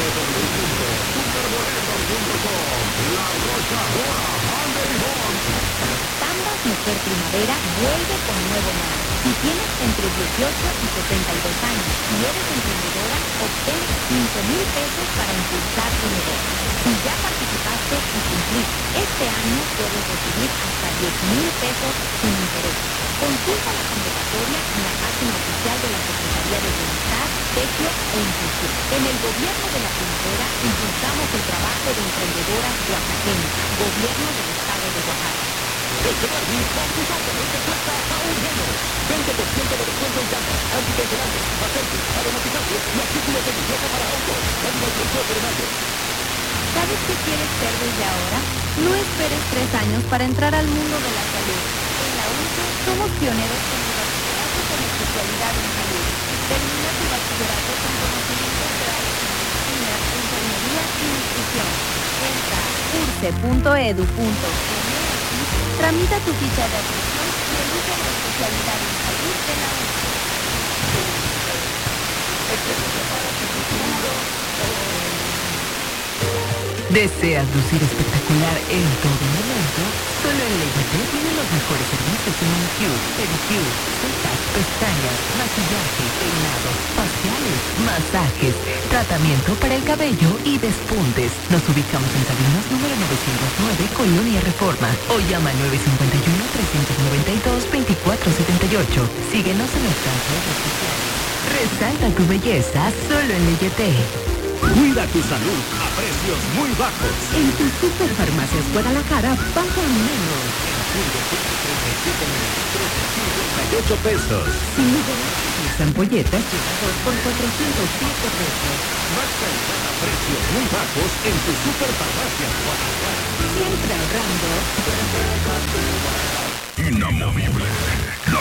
www.superboletos.com. La Rocha Bora, Banda Limón. Tambas Mujer Primavera vuelve con nuevo nombre. Si tienes entre 18 y 62 años y eres emprendedora, obtén 5,000 pesos para impulsar tu negocio. Si ya participaste y cumpliste, este año puedes recibir hasta 10,000 pesos sin interés. Consulta la convocatoria en la página oficial de la Secretaría de Bienestar, Techo e Inclusión. En el Gobierno de la Primavera impulsamos el trabajo de emprendedoras oaxaqueñas. Gobierno del Estado de Oaxaca. Este Barbie, con tus óperas de plata a un lleno. 20% de descuento en llantas, anticongelantes, aceite, aromatizantes y artículos de limpieza para autos. Válido el 18 de mayo. ¿Sabes qué quieres ser desde ahora? No esperes 3 años para entrar al mundo de la salud. En la UNCE somos pioneros con el bachillerato con especialidad en salud. Termina tu bachillerato con conocimientos reales en medicina, enfermería y nutrición. Entra a urce.edu.mx, tramita tu ficha de admisión y elige la especialidad en salud de la UNCE. ¿Deseas lucir espectacular en todo momento? Solo en Leyate tiene los mejores servicios en manicure, pedicure, cejas, pestañas, maquillaje, peinado, faciales, masajes, tratamiento para el cabello y despuntes. Nos ubicamos en Sabinas número 909, Colonia Reforma, o llama al 951-392-2478. Síguenos en nuestras redes sociales. Resalta tu belleza solo en Leyate. Cuida tu salud a precios muy bajos. En tus Superfarmacias Guadalajara pagan menos. Pulgo 137 mililitros, 58 pesos. Sin mis ampolletas llegados por 407 pesos. Más calidad a precios muy bajos en tu Superfarmacias Guadalajara. Siempre ahorrando. Inamovible.